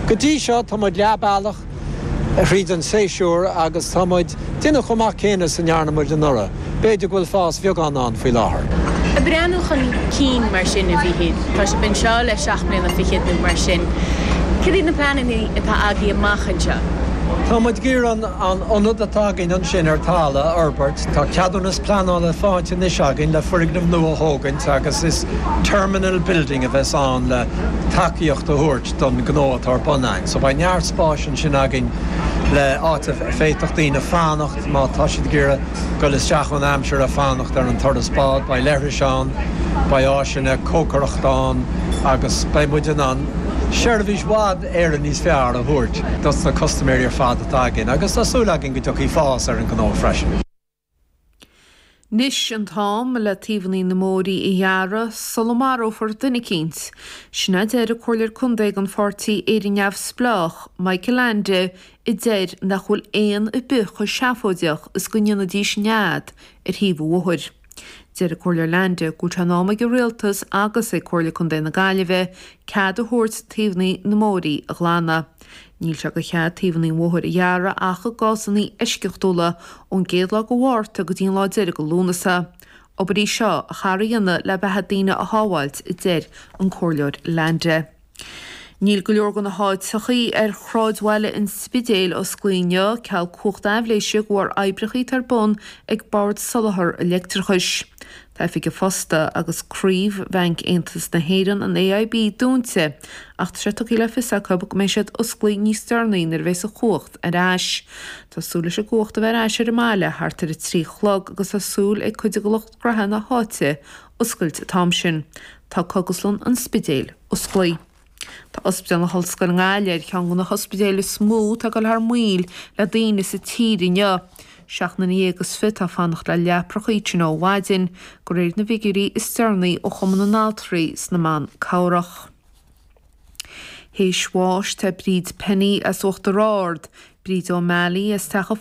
Go dtí seo tá muid leabbealach ríd an séisiúr agus tá muid duine chumach céine san nearnamid an nura. Beidir bhfuil fás bheagánán faoi láthair. A breanúch an cín mar sin a bhíhéad, tá sé ben seo le 7 bliain a fichiad mar sin. Cad na planan atá agaí amachchan seo? Tá muid gír an ionad atá gin an sin ar tála Albert, tá ceadúnas planála fáinte níos agin le furignam nua hógaint agus is terminal building a bheits an le takeíocht a thuirt don gnót ar Bonain. So ba neart spáis an sin agin le áta féitochtaí na fánacht má tá siad gíre go is teach an amsir a fánacht ar an torda spád, ba leithre seán, ba áisina cócarachtán agus ba muidir an Seirbhís bhád ar an níos fearr a thuirt, das na customary ar fád atá gin, agus tásúla gin go tuí fás ar an gná freisin. Nis an tám le tíomhaní na mórí I dheara Solomaro for duine cíns. Sinna deir a chuirlir chundaig an fortaí éidir neamh splách, Michael Lande I deir nach bhfuil éon I buch chu seafóideach is go ndeanna díos nead ar híomh uathair. Deir a chuirlir Lande go tránáma go rialtas agus é chuirlir chun na Gaillimhe cead a thuirt tíomhaní na mórí a glána. Níl se go chead tíomhaní uathair a dheara ach a gásannaí isceachtóla ón géad le go bhharrta go dtíon lá deir go lúnasa. Obair í seo a charaíonna le bethe daoine a hábhailt I deir an chuirlir Lande. Níl go leor go na háid sachaí ar chráidhhaile in spidéal ó Scuaine ceall cuacht éimhléise go oibrechaí tar bun ag bord solachar electrichais. Tá fiige fosta agus críomh bhainc Aontas na Héireann an AIB dúnta ach tríocha le fisacha go méid siad ó Scuaine níos stearnaí nar bheits a chuacht ar ais. Tásúla sé cuacht a bheith ais ar mála hartar I trí chlog agus tásúl ag chuide go lucht gratha na háite ó Scuilt Thomsin. Tá Coguslan an spidéal ó Scuaine. Tá ospidéal na Hallscoil Ngáileir cheann go na hospidéal is smú tá go thar muil le daoine sa tíri neo. Seach na agus fit a fannacht le leaprachaíte ó Bhaidin go réir na bhigurí is stearnaí ó chuman na náltarí sna man cabhrach. Héis Sháis tá bríd penny as uachta rád, bríd ó mealaí as techa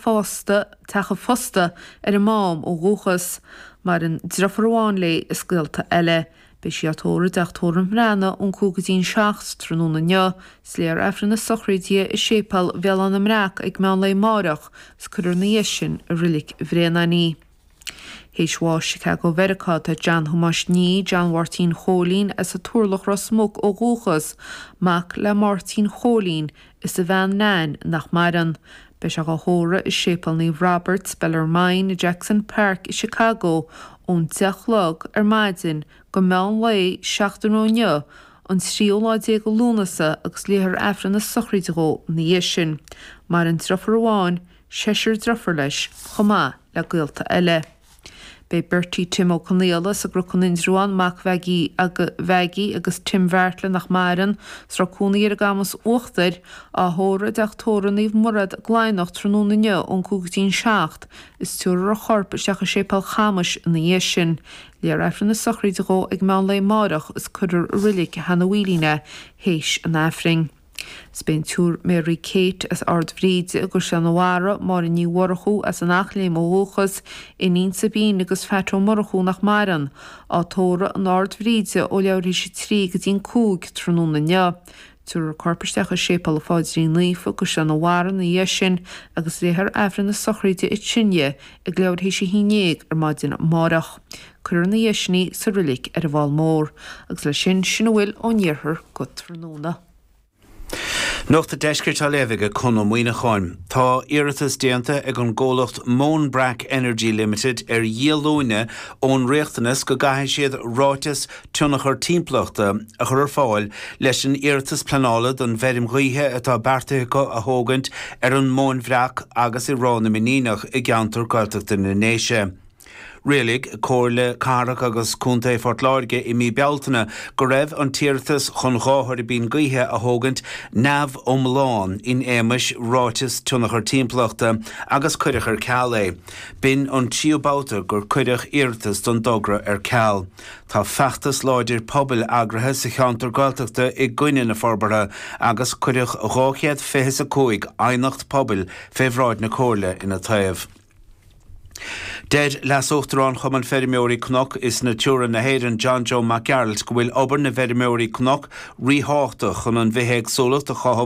fosta ar a mám ó gúchas mar an drofarháin le is scialta eile. Bei sé atóra deachtóra mrena ón cúgadín seachs tróna neo, sléir efran na sochraidí is sépal bheal an amreach ag meán le márach scuir na sin a rilik bhréanaí. Héis Sháis Chicago Vericá tá Jan Thomas ní John Martin Cholín as a túrlach rasmóg ó gúchas, mac le Martin Cholín is a bhean nein nach maran. Bei se go hóra is sépal ní Roberts Bellarmine Jackson Park I Chicago ón deachlog ar maidin go meán le 16 neo an tríoláidé go lúnasa agus léthar efran na sochraidegó na sin, mar an drofarháin séisiir drofar leis chomá le gaolta eile. Bei Bertie Tim O'Conneillas a gruchan Rúan mac bheigi agus Tim Vertla nach maran srácúnaí ar a gamas uachtar a thóra deachtóra níomh murad gláinach tróna neo ón cúgadtín seacht is túra a chorpa seacha sépal chamas na sin. Léar efran na sochraidegó ag meán le márach is cuidir rilik hena bhuilíne héis an éifring. Spain túr Mary Kate as ard bhríde agus se nóhara mar in níhharachú as an nachléim ó bhuachas in níon sa bín agus fetró marachú nach maran á tóra an ard bhríde ó leabhrí sé trí go dtíon cúg tróna neo. Túr corpaisteach a sépal a fáidrí lífa agus se nóhara na sin agus léthar efran na sochraide I tsinne ag leabhrí sé hínéag ar maidin márach. Cuir na sinní sa rilik ar a bháil mór agus le sin bhfuil ó níorthar go tróna. Nucht a deiscirt leige chun muoine cháin. Tá iiritas déanta ag an ggólacht Moonbrack Energy Limited ar dhialúine ón réachtanas go gaithfidh siad ráitis tunachar timplachta a chur fáil leis an iiritas planála don bherim ghaithe atá beartacha a thógant ar an Moonbrack agus I rána minínach I gceantar gailteachta na néise. Rélig cóirle carach agus cúnta Fort Láirge I mí bealtainna go raibh an tíortas chun gáthir I bín gaithe a thógant neamh omláin in éimis ráitis tunachar timplachta agus cuireach ar ceall é. Bin an tíobáta gur cuireach iiritas don dogra ar ceall. Tá feachtas láidir pobail agrathe sa cheantar gailteachta I gcuine na forbartha agus cuireach 225 einacht pobail féhráid na cóirle ina taobh. Dead las Ochtarán chum an Ferrimóirí Knock is na túra na Héireann John Joe McGarrett go bhfuil obair na Ferrimóirí Knock ríháta chun an bheithéag solacht a